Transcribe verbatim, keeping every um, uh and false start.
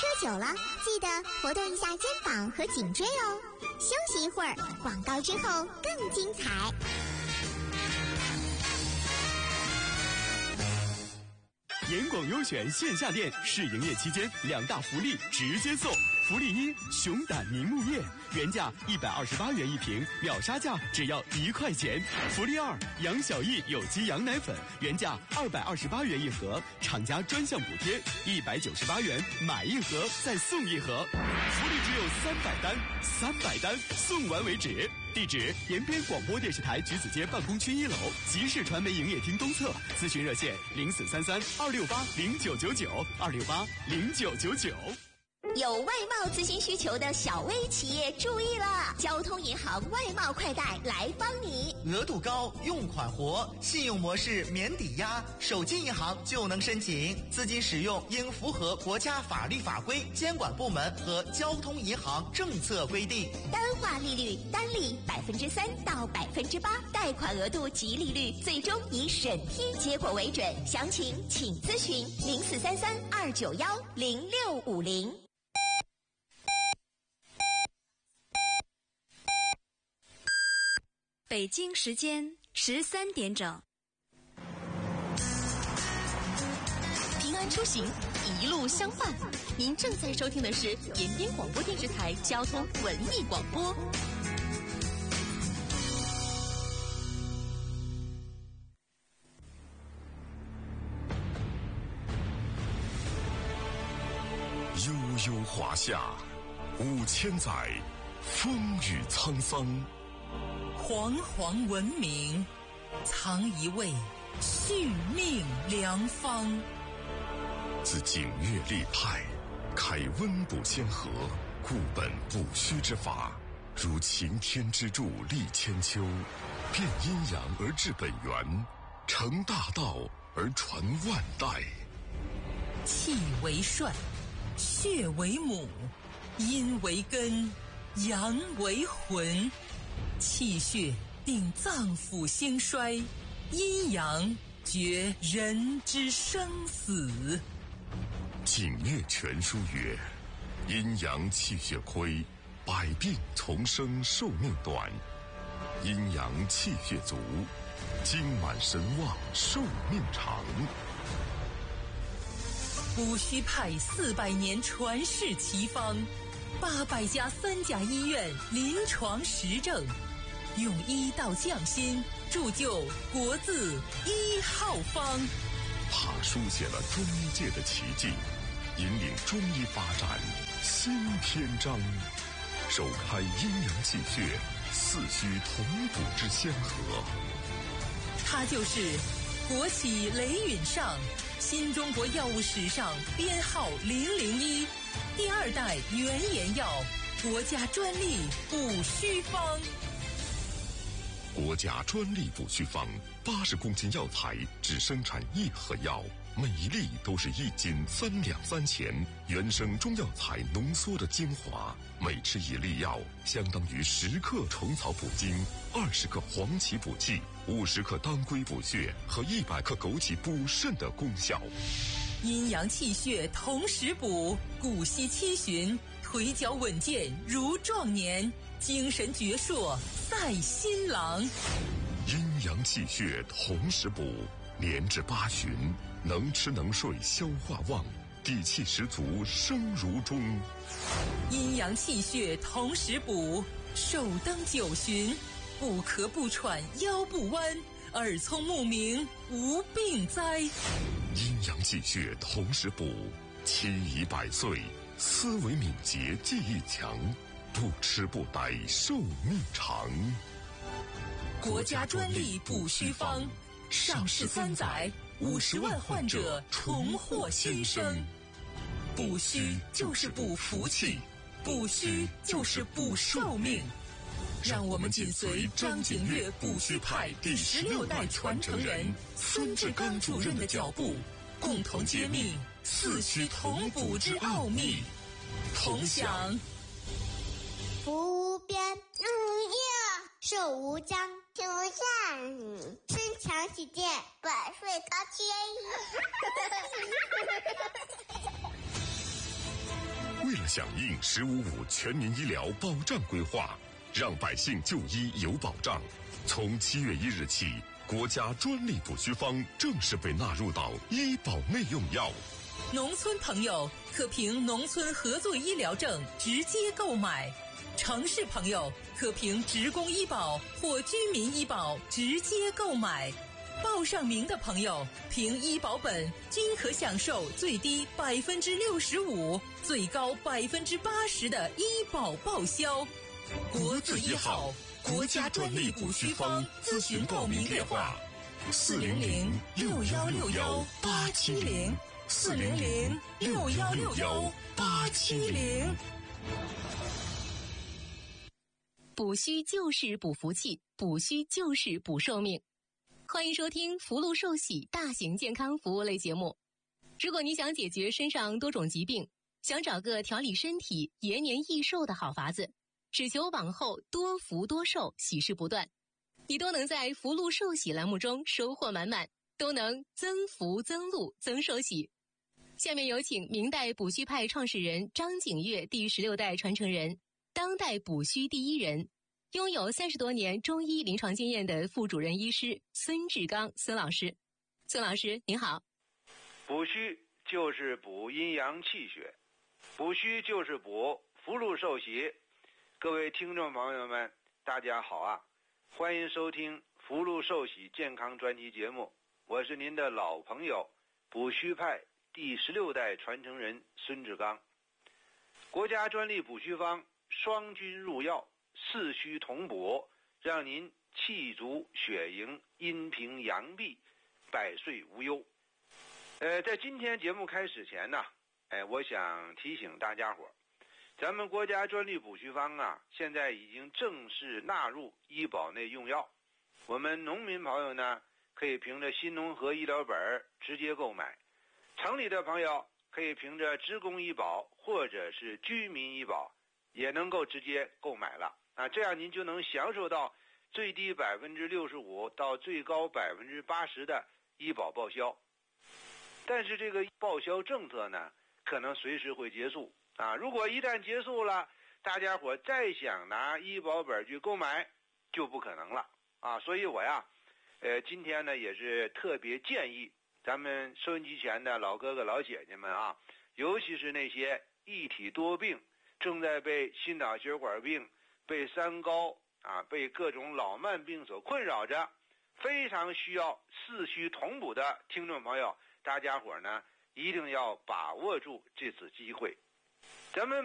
喝酒了，记得活动一下肩膀和颈椎哦。休息一会儿，广告之后更精彩。 严广优选线下店试营业期间两大福利直接送。福利一：熊胆凝木液，原价一百二十八元一瓶，秒杀价只要一块钱。福利二：杨小艺有机羊奶粉，原价二百二十八元一盒，厂家专项补贴一百九十八元，买一盒再送一盒。福利只有三百单，三百单送完为止。地址：延边广播电视台橘子街办公区一楼，集市传媒营业厅东侧。咨询热线：零四三三二六八零九九九二六八零九九九。 有外贸咨询需求的小微企业注意了，交通银行外贸快贷来帮你。 额度高，用款活，信用模式免抵押，手机银行就能申请。资金使用应符合国家法律法规、监管部门和交通银行政策规定。 单化利率单利百分之三到百分之八，贷款额度及利率最终以审批结果为准。详情请咨询零四三三二九幺零六五零。 北京时间十三点整。 平安出行，一路相伴。您正在收听的是延边广播电视台交通文艺广播。 悠悠华夏，五千载，风雨沧桑。 煌煌文明，藏一位续命良方。 自景岳立派，开温补先河，固本补虚之法，如擎天之柱立千秋，变阴阳而治本源，成大道而传万代。 气为帅，血为母，阴为根，阳为魂。气血定脏腑兴衰，阴阳决人之生死。 景岳全书曰：阴阳气血亏，百病丛生，寿命短；阴阳气血足，精满神旺，寿命长。 补虚派四百年传世奇方，八百家三甲医院临床实证，用医道匠心，铸就国字一号方。 他书写了中医界的奇迹，引领中医发展新篇章，首开阴阳气血四虚同补之先河。 他就是国企雷允上，新中国药物史上编号零零一，第二代原研药，国家专利补虚方。 国家专利补虚方，八十公斤药材只生产一盒药，每一粒都是一斤三两三钱，原生中药材浓缩的精华，每吃一粒药，相当于十克虫草补精，二十克黄芪补气，五十克当归补血和一百克枸杞补肾的功效。 阴阳气血同时补，骨息七旬，腿脚稳健如壮年，精神矍铄赛新郎。 阴阳气血同时补，连至八旬，能吃能睡，消化旺，底气十足，生如钟。 阴阳气血同时补，寿登九旬，不咳不喘，腰不弯，耳聪目明，无病灾。 阴阳气血同时补，七宜百岁，思维敏捷，记忆强，不吃不呆，寿命长。 国家专利补虚方，上市三载，五十万患者重获新生。补虚就是补福气，补虚就是补寿命。让我们紧随张景岳补虚派第十六代传承人孙志刚主任的脚步，共同揭秘四虚同补之奥秘，同享福无边，日无夜，寿无疆，天无下，身强体健，百岁高响应“十五五”全民医疗保障规划，让百姓就医有保障。从七月一日起，国家专利补虚方正式被纳入到医保内用药。 农村朋友可凭农村合作医疗证直接购买，城市朋友可凭职工医保或居民医保直接购买。报上名的朋友凭医保本均可享受最低百分之六十五、最高百分之八十的医保报销。 国字一号，国家专利补虚方咨询报名电话：四零零六幺六幺八七零，四零零六幺六幺八七零。 补虚就是补福气，补虚就是补寿命。欢迎收听福禄寿喜大型健康服务类节目。如果你想解决身上多种疾病，想找个调理身体、延年益寿的好法子，只求往后多福多寿，喜事不断，你都能在福禄寿喜栏目中收获满满，都能增福增禄增寿喜。下面有请明代补虚派创始人张景岳第十六代传承人，当代补虚第一人，拥有三十多年中医临床经验的副主任医师孙志刚孙老师。孙老师您好。 补虚就是补阴阳气血，补虚就是补福禄寿喜。各位听众朋友们大家好啊，欢迎收听福禄寿喜健康专题节目，我是您的老朋友补虚派第十六代传承人孙志刚。国家专利补虚方双菌入药，四虚同补，让您气足血盈，阴平阳闭，百岁无忧。呃，在今天节目开始前呢，哎，我想提醒大家伙，咱们国家专利补虚方啊，现在已经正式纳入医保内用药。我们农民朋友呢，可以凭着新农合医疗本直接购买；城里的朋友可以凭着职工医保或者是居民医保，也能够直接购买了啊，这样您就能享受到最低百分之六十五到最高百分之八十的医保报销。但是这个报销政策呢，可能随时会结束啊！如果一旦结束了，大家伙再想拿医保本去购买，就不可能了啊！所以我呀，呃，今天呢也是特别建议咱们收音机前的老哥哥老姐姐们啊，尤其是那些一体多病，正在被心脑血管病、被三高啊、被各种老慢病所困扰着，非常需要四虚同补的听众朋友，大家伙呢一定要把握住这次机会。咱们